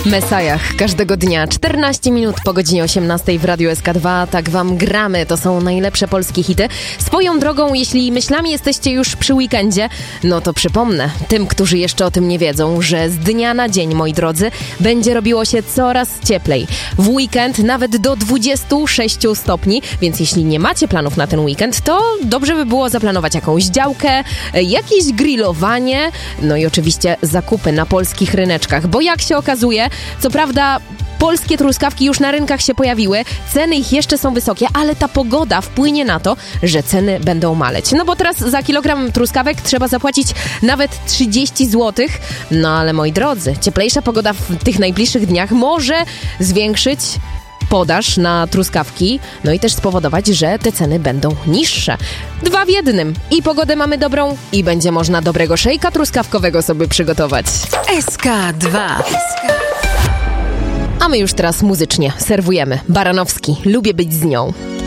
Mesajach każdego dnia, 14 minut po godzinie 18 w Radiu SK2. Tak wam gramy, to są najlepsze polskie hity. Swoją drogą, jeśli myślami jesteście już przy weekendzie, no to przypomnę tym, którzy jeszcze o tym nie wiedzą, że z dnia na dzień, moi drodzy, będzie robiło się coraz cieplej. W weekend nawet do 26 stopni, więc jeśli nie macie planów na ten weekend, to dobrze by było zaplanować jakąś działkę, jakieś grillowanie, no i oczywiście zakupy na polskich ryneczkach, bo jak się okazuje, co prawda polskie truskawki już na rynkach się pojawiły, ceny ich jeszcze są wysokie, ale ta pogoda wpłynie na to, że ceny będą maleć. No bo teraz za kilogram truskawek trzeba zapłacić nawet 30 zł. No ale moi drodzy, cieplejsza pogoda w tych najbliższych dniach może zwiększyć podaż na truskawki, no i też spowodować, że te ceny będą niższe. 2 w 1. I pogodę mamy dobrą, i będzie można dobrego szejka truskawkowego sobie przygotować. SK2. A my już teraz muzycznie serwujemy. Baranowski, lubię być z nią.